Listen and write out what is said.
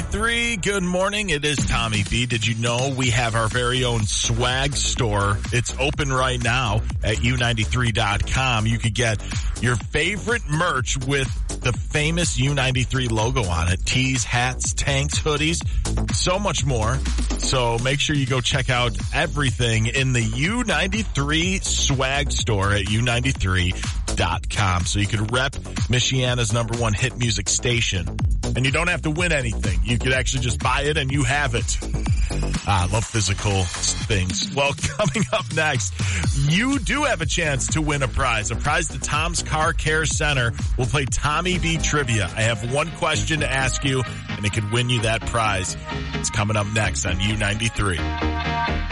U93, good morning. It is Tommy B. Did you know we have our very own swag store? It's open right now at U93.com. You could get your favorite merch with the famous U93 logo on it. Tees, hats, tanks, hoodies, so much more. So make sure you go check out everything in the U93 swag store at U93.com. So you could rep Michiana's number one hit music station. And you don't have to win anything. You could actually just buy it and you have it. I love physical things. Well, coming up next, you do have a chance to win a prize to Tom's Car Care Center. We'll play Tommy B Trivia. I have one question to ask you, and it could win you that prize. It's coming up next on U93.